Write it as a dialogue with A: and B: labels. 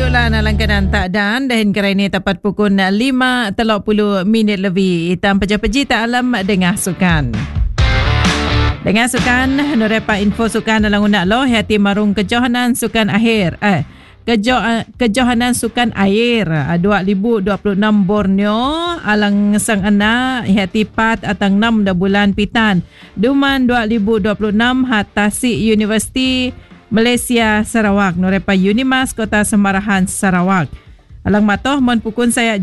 A: Eloklah nalangkanan tak dan dahin kerai ni tepat pukul 5:30 lebih. Hitam peja-peji tak alam dengar sukan. Dengar sukan, nurepa info sukan dalam unak lo, hati marung kejohanan sukan akhir. Kejohanan sukan air 2026 Borneo alang sang anak hati 4 atang 6 dah bulan pitan. Duman 2026 Tasik University Malaysia Sarawak, nurepa Unimas Kota Semarahan Sarawak. Alang matoh mon pukun saya